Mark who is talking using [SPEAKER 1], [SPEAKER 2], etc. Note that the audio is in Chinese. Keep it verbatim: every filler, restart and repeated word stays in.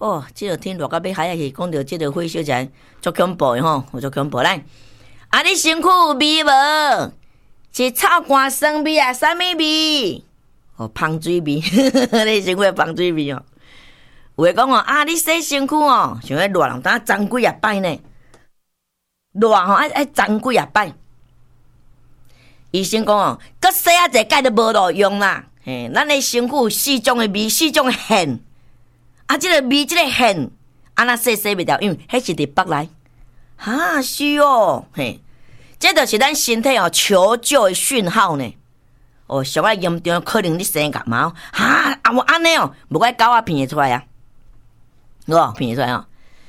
[SPEAKER 1] 哦，即个天热到要海啊去，讲到即个火烧起来足恐怖的吼，有足恐怖来。啊，你身躯有味无？是臭汗酸味啊，啥物味？哦，芳水味，你身躯芳水味哦。有诶讲哦，啊，你洗身躯哦，像迄热人当脏几啊摆呢？热吼爱爱脏几啊摆。医生讲哦，佮洗啊者解都无路用啦。嘿，咱诶身躯有四种诶味，四种诶痕。啊，即、這个味，即、這个痕，安那洗洗袂掉，因为迄是伫北内。哈，是哦，嘿，这就是咱身体哦求救诶讯号呢。哦，上啊严重，可能你生感冒。哈，啊我安尼哦，无怪狗仔闻会出来啊，有无闻会出来哦？